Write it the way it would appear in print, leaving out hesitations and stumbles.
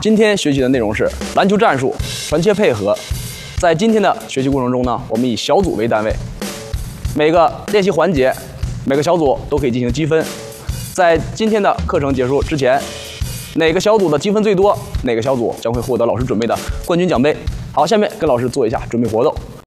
今天学习的内容是篮球战术、传切配合。在今天的学习过程中呢，我们以小组为单位，每个练习环节、每个小组都可以进行积分。在今天的课程结束之前，哪个小组的积分最多，哪个小组将会获得老师准备的冠军奖杯。好，下面跟老师做一下准备活动。